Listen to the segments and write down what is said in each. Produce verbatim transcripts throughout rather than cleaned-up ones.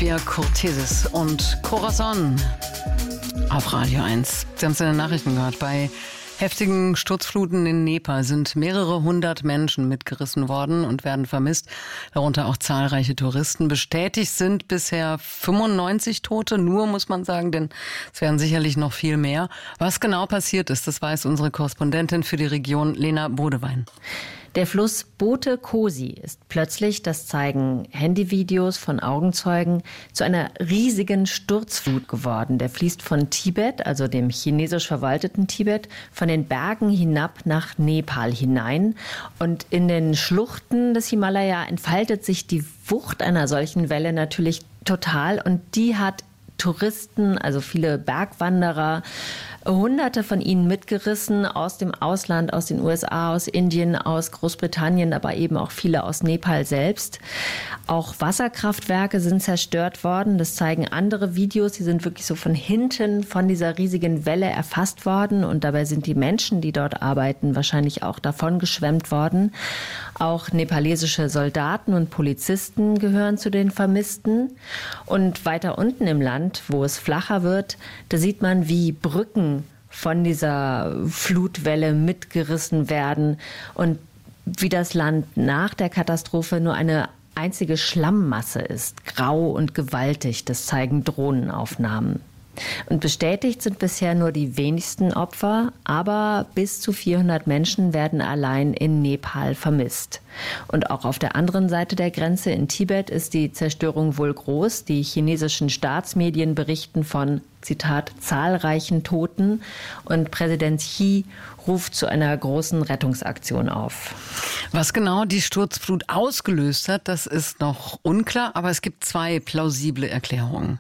Sophia Cortesis und Corazon auf Radio eins. Sie haben es in den Nachrichten gehört. Bei heftigen Sturzfluten in Nepal sind mehrere hundert Menschen mitgerissen worden und werden vermisst, darunter auch zahlreiche Touristen. Bestätigt sind bisher fünfundneunzig Tote, nur muss man sagen, denn es werden sicherlich noch viel mehr. Was genau passiert ist, das weiß unsere Korrespondentin für die Region, Lena Bodewein. Der Fluss Bote Kosi ist plötzlich, das zeigen Handyvideos von Augenzeugen, zu einer riesigen Sturzflut geworden. Der fließt von Tibet, also dem chinesisch verwalteten Tibet, von den Bergen hinab nach Nepal hinein. Und in den Schluchten des Himalaya entfaltet sich die Wucht einer solchen Welle natürlich total. Und die hat Touristen, also viele Bergwanderer, Hunderte von ihnen mitgerissen aus dem Ausland, aus den U S A, aus Indien, aus Großbritannien, aber eben auch viele aus Nepal selbst. Auch Wasserkraftwerke sind zerstört worden. Das zeigen andere Videos. Die sind wirklich so von hinten von dieser riesigen Welle erfasst worden. Und dabei sind die Menschen, die dort arbeiten, wahrscheinlich auch davon geschwemmt worden. Auch nepalesische Soldaten und Polizisten gehören zu den Vermissten. Und weiter unten im Land, wo es flacher wird, da sieht man, wie Brücken von dieser Flutwelle mitgerissen werden und wie das Land nach der Katastrophe nur eine einzige Schlammmasse ist, grau und gewaltig. Das zeigen Drohnenaufnahmen. Und bestätigt sind bisher nur die wenigsten Opfer, aber bis zu vierhundert Menschen werden allein in Nepal vermisst. Und auch auf der anderen Seite der Grenze in Tibet ist die Zerstörung wohl groß. Die chinesischen Staatsmedien berichten von, Zitat, zahlreichen Toten. Und Präsident Xi ruft zu einer großen Rettungsaktion auf. Was genau die Sturzflut ausgelöst hat, das ist noch unklar, aber es gibt zwei plausible Erklärungen.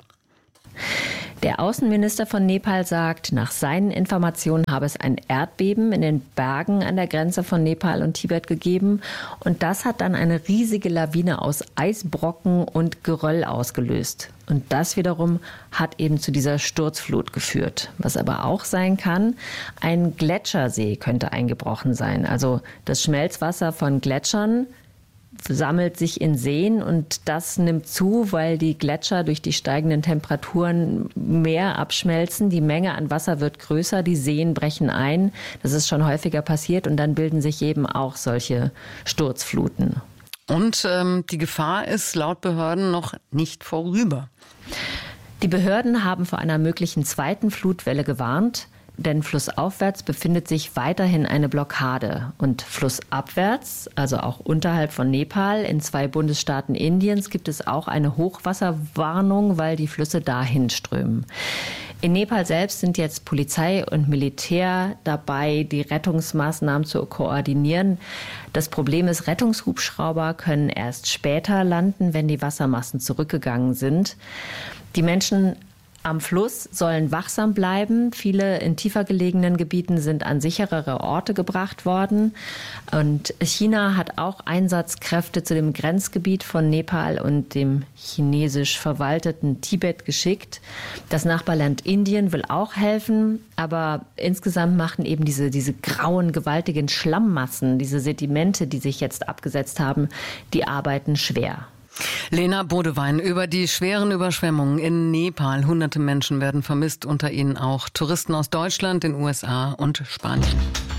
Der Außenminister von Nepal sagt, nach seinen Informationen habe es ein Erdbeben in den Bergen an der Grenze von Nepal und Tibet gegeben. Und das hat dann eine riesige Lawine aus Eisbrocken und Geröll ausgelöst. Und das wiederum hat eben zu dieser Sturzflut geführt. Was aber auch sein kann, ein Gletschersee könnte eingebrochen sein. Also das Schmelzwasser von Gletschern sammelt sich in Seen und das nimmt zu, weil die Gletscher durch die steigenden Temperaturen mehr abschmelzen. Die Menge an Wasser wird größer, die Seen brechen ein. Das ist schon häufiger passiert und dann bilden sich eben auch solche Sturzfluten. Und ähm, die Gefahr ist laut Behörden noch nicht vorüber. Die Behörden haben vor einer möglichen zweiten Flutwelle gewarnt. Denn flussaufwärts befindet sich weiterhin eine Blockade. Und flussabwärts, also auch unterhalb von Nepal, in zwei Bundesstaaten Indiens, gibt es auch eine Hochwasserwarnung, weil die Flüsse dahin strömen. In Nepal selbst sind jetzt Polizei und Militär dabei, die Rettungsmaßnahmen zu koordinieren. Das Problem ist, Rettungshubschrauber können erst später landen, wenn die Wassermassen zurückgegangen sind. Die Menschen am Fluss sollen wachsam bleiben. Viele in tiefer gelegenen Gebieten sind an sicherere Orte gebracht worden. Und China hat auch Einsatzkräfte zu dem Grenzgebiet von Nepal und dem chinesisch verwalteten Tibet geschickt. Das Nachbarland Indien will auch helfen. Aber insgesamt machen eben diese, diese grauen, gewaltigen Schlammmassen, diese Sedimente, die sich jetzt abgesetzt haben, die arbeiten schwer. Lena Bodewein über die schweren Überschwemmungen in Nepal. Hunderte Menschen werden vermisst, unter ihnen auch Touristen aus Deutschland, den U S A und Spanien.